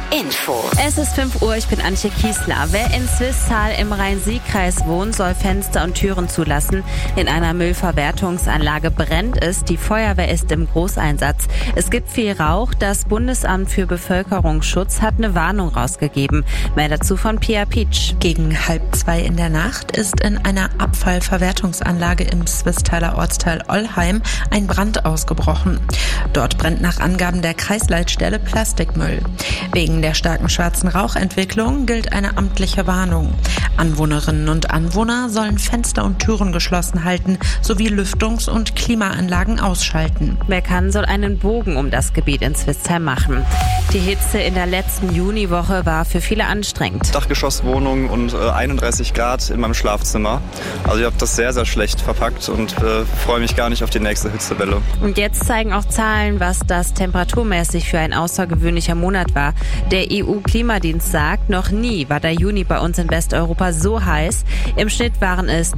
Info. Es ist 5 Uhr, ich bin Antje Kiesler. Wer in Swisttal im Rhein-Sieg-Kreis wohnt, soll Fenster und Türen zulassen. In einer Müllverwertungsanlage brennt es. Die Feuerwehr ist im Großeinsatz. Es gibt viel Rauch. Das Bundesamt für Bevölkerungsschutz hat eine Warnung rausgegeben. Mehr dazu von Pia Pietsch. Gegen 1:30 in der Nacht ist in einer Abfallverwertungsanlage im Swistaler Ortsteil Ollheim ein Brand ausgebrochen. Dort brennt nach Angaben der Kreisleitstelle Plastikmüll. Wegen der starken schwarzen Rauchentwicklung gilt eine amtliche Warnung. Anwohnerinnen und Anwohner sollen Fenster und Türen geschlossen halten sowie Lüftungs- und Klimaanlagen ausschalten. Wer kann, soll einen Bogen um das Gebiet in Swisttal machen. Die Hitze in der letzten Juniwoche war für viele anstrengend. Dachgeschosswohnung und 31 Grad in meinem Schlafzimmer. Also ich habe das sehr, sehr schlecht verpackt und freue mich gar nicht auf die nächste Hitzewelle. Und jetzt zeigen auch Zahlen, was das temperaturmäßig für ein außergewöhnlicher Monat war. Der EU-Klimadienst sagt, noch nie war der Juni bei uns in Westeuropa so heiß. Im Schnitt waren es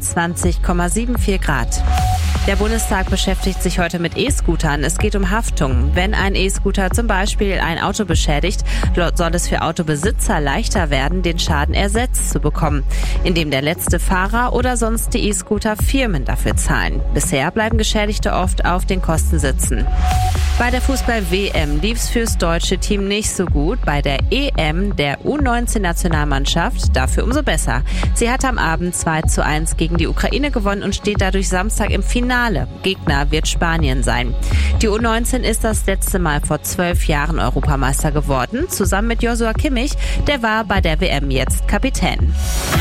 20,74 Grad. Der Bundestag beschäftigt sich heute mit E-Scootern. Es geht um Haftung. Wenn ein E-Scooter zum Beispiel ein Auto beschädigt, soll es für Autobesitzer leichter werden, den Schaden ersetzt zu bekommen, indem der letzte Fahrer oder sonst die E-Scooter-Firmen dafür zahlen. Bisher bleiben Geschädigte oft auf den Kosten sitzen. Bei der Fußball-WM lief's fürs deutsche Team nicht so gut. Bei der EM der U19-Nationalmannschaft dafür umso besser. Sie hat am Abend 2:1 gegen die Ukraine gewonnen und steht dadurch Samstag im Finale. Gegner wird Spanien sein. Die U19 ist das letzte Mal vor 12 Jahren Europameister geworden, zusammen mit Joshua Kimmich. Der war bei der WM jetzt Kapitän.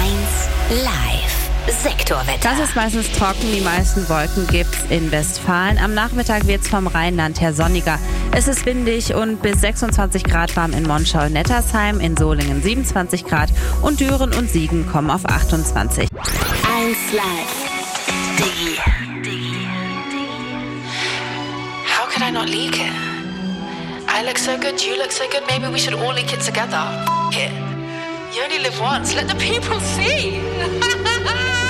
1 Live. Sektorwetter. Das ist meistens trocken, die meisten Wolken gibt's in Westfalen. Am Nachmittag wird's vom Rheinland her sonniger. Es ist windig und bis 26 Grad warm in Monschau-Nettersheim, in Solingen 27 Grad und Düren und Siegen kommen auf 28. 1 Live. Digi. How could I not leak it? I look so good, you look so good, maybe we should all leak it together. It. You only live once, let the people see.